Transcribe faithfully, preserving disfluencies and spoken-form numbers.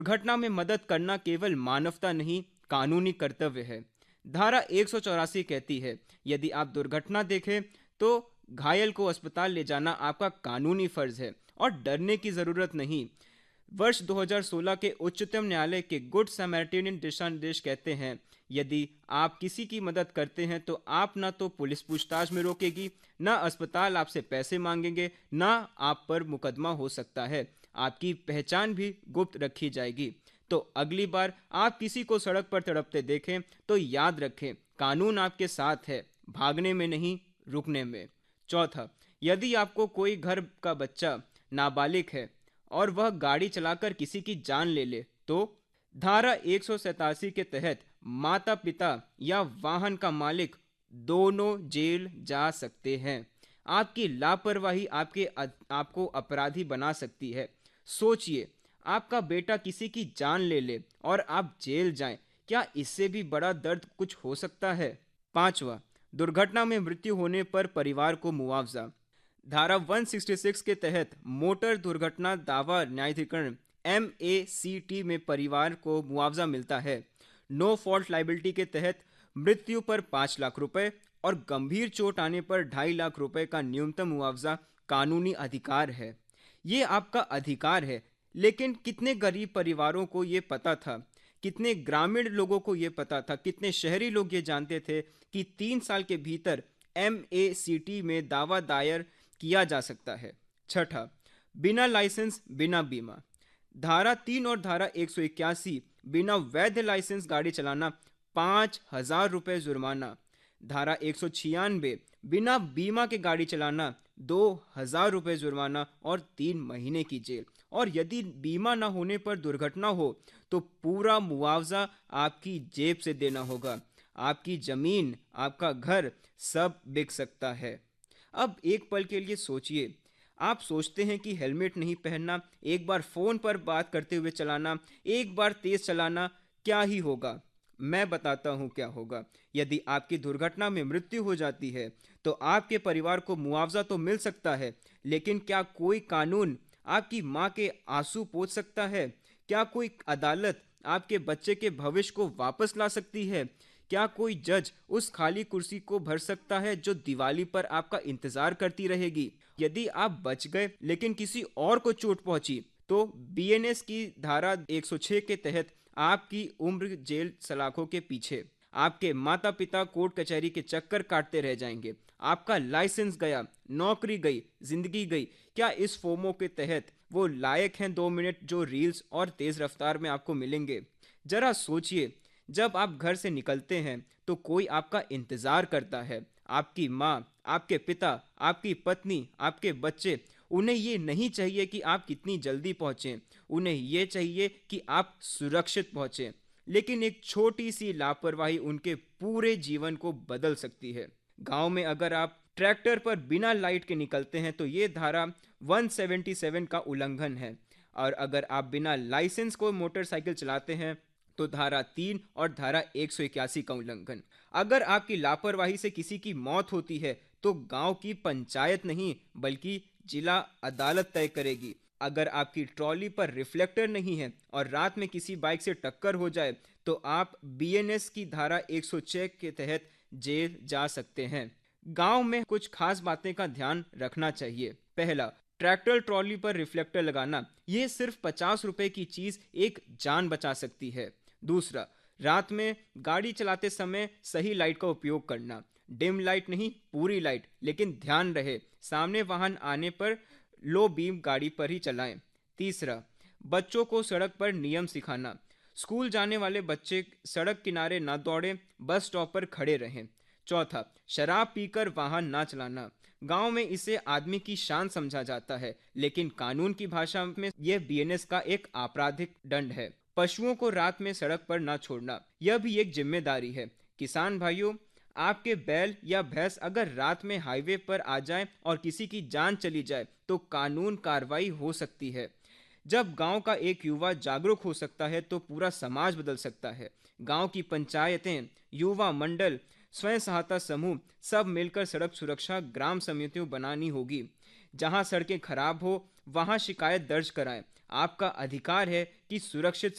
दुर्घटना में मदद करना केवल मानवता नहीं, कानूनी कर्तव्य है। धारा एक सौ चौरासी कहती है, यदि आप दुर्घटना देखें तो घायल को अस्पताल ले जाना आपका कानूनी फर्ज है और डरने की जरूरत नहीं। वर्ष दो हज़ार सोलह के उच्चतम न्यायालय के गुड समैरिटन दिशा निर्देश कहते हैं, यदि आप किसी की मदद करते हैं तो आप ना तो पुलिस पूछताछ में रोकेगी, ना अस्पताल आपसे पैसे मांगेंगे, ना आप पर मुकदमा हो सकता है। आपकी पहचान भी गुप्त रखी जाएगी। तो अगली बार आप किसी को सड़क पर तड़पते देखें तो याद रखें, कानून आपके साथ है, भागने में नहीं, रुकने में। चौथा, यदि आपको कोई घर का बच्चा नाबालिग है और वह गाड़ी चलाकर किसी की जान ले ले तो धारा एक सौ सतासी के तहत माता पिता या वाहन का मालिक दोनों जेल जा सकते हैं। आपकी लापरवाही आपके आपको अपराधी बना सकती है। सोचिए, आपका बेटा किसी की जान ले ले और आप जेल जाएं, क्या इससे भी बड़ा दर्द कुछ हो सकता है? पांचवा, दुर्घटना में मृत्यु होने पर परिवार को मुआवजा। धारा एक सौ छियासठ के तहत मोटर दुर्घटना दावा न्यायाधिकरण एम ए सी टी में परिवार को मुआवजा मिलता है। नो फॉल्ट लाइबिलिटी के तहत मृत्यु पर पाँच लाख रुपए और गंभीर चोट आने पर ढाई लाख रुपए का न्यूनतम मुआवजा कानूनी अधिकार है। ये आपका अधिकार है, लेकिन कितने गरीब परिवारों को ये पता था? कितने ग्रामीण लोगों को ये पता था? कितने शहरी लोग ये जानते थे कि तीन साल के भीतर एम ए सी टी में दावा दायर किया जा सकता है? छठा, बिना लाइसेंस बिना बीमा। धारा तीन और धारा एक सौ इक्यासी, बिना वैध लाइसेंस गाड़ी चलाना, पाँच हजार रुपये जुर्माना। धारा एक सौ छियानवे, बिना बीमा के गाड़ी चलाना, दो हजार रुपये जुर्माना और तीन महीने की जेल। और यदि बीमा न होने पर दुर्घटना हो तो पूरा मुआवजा आपकी जेब से देना होगा। आपकी जमीन, आपका घर, सब बिक सकता है। अब एक पल के लिए सोचिए, आप सोचते हैं कि हेलमेट नहीं पहनना, एक बार फोन पर बात करते हुए चलाना, एक बार तेज चलाना, क्या ही होगा? मैं बताता हूं क्या होगा। यदि आपकी दुर्घटना में मृत्यु हो जाती है तो आपके परिवार को मुआवजा तो मिल सकता है, लेकिन क्या कोई कानून आपकी मां के आंसू पोंछ सकता है? क्या कोई अदालत आपके बच्चे के भविष्य को वापस ला सकती है? क्या कोई जज उस खाली कुर्सी को भर सकता है जो दिवाली पर आपका इंतजार करती रहेगी? यदि आप बच गए लेकिन किसी और को चोट पहुंची तो बी एन एस की धारा एक सौ छह के तहत आपकी उम्र जेल सलाखों के पीछे। आपके माता पिता कोर्ट कचहरी के चक्कर काटते रह जाएंगे। आपका लाइसेंस गया, नौकरी गई, जिंदगी गई। क्या इस फोमो के तहत वो लायक हैं दो मिनट जो रील्स और तेज रफ्तार में आपको मिलेंगे? जरा सोचिए, जब आप घर से निकलते हैं तो कोई आपका इंतजार करता है। आपकी माँ, आपके पिता, आपकी पत्नी, आपके बच्चे। उन्हें ये नहीं चाहिए कि आप कितनी जल्दी पहुंचें, उन्हें ये चाहिए कि आप सुरक्षित पहुंचें। लेकिन एक छोटी सी लापरवाही उनके पूरे जीवन को बदल सकती है। गांव में अगर आप ट्रैक्टर पर बिना लाइट के निकलते हैं तो ये धारा एक सौ सतहत्तर का उल्लंघन है। और अगर आप बिना लाइसेंस को मोटरसाइकिल चलाते हैं तो धारा तीन और धारा एक सौ इक्यासी का उल्लंघन। अगर आपकी लापरवाही से किसी की मौत होती है तो गांव की पंचायत नहीं बल्कि जिला अदालत तय करेगी। अगर आपकी ट्रॉली पर रिफ्लेक्टर नहीं है और रात में किसी बाइक से टक्कर हो जाए तो आप बी एन एस की धारा एक सौ छह के तहत जेल जा सकते हैं। गांव में कुछ खास बातें का ध्यान रखना चाहिए। पहला, ट्रैक्टर ट्रॉली पर रिफ्लेक्टर लगाना, यह सिर्फ पचास रुपए की चीज एक जान बचा सकती है। दूसरा, रात में गाड़ी चलाते समय सही लाइट का उपयोग करना, डिम लाइट नहीं, पूरी लाइट, लेकिन ध्यान रहे सामने वाहन आने पर लो बीम गाड़ी पर ही चलाएं। तीसरा, बच्चों को सड़क पर नियम सिखाना, स्कूल जाने वाले बच्चे सड़क किनारे ना दौड़ें, बस स्टॉप पर खड़े रहें। चौथा, शराब पीकर वाहन ना चलाना, गांव में इसे आदमी की शान समझा जाता है, लेकिन कानून की भाषा में यह बी एन एस का एक आपराधिक दंड है। पशुओं को रात में सड़क पर ना छोड़ना, यह भी एक जिम्मेदारी है। किसान भाइयों, आपके बैल या भैंस अगर रात में हाईवे पर आ जाए और किसी की जान चली जाए तो कानून कार्रवाई हो सकती है। जब गांव का एक युवा जागरूक हो सकता है तो पूरा समाज बदल सकता है। गांव की पंचायतें, युवा मंडल, स्वयं सहायता समूह सब मिलकर सड़क सुरक्षा ग्राम समितियों बनानी होगी। जहां सड़कें खराब हो वहां शिकायत दर्ज कराएं। आपका अधिकार है कि सुरक्षित